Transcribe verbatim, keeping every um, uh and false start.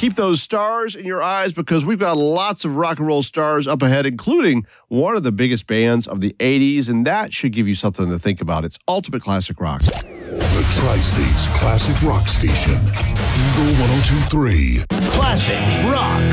keep those stars in your eyes because we've got lots of rock and roll stars up ahead, including one of the biggest bands of the eighties, and that should give you something to think about. It's Ultimate Classic Rock. The Tri-State's Classic Rock Station, Eagle one oh two point three. Classic Rock.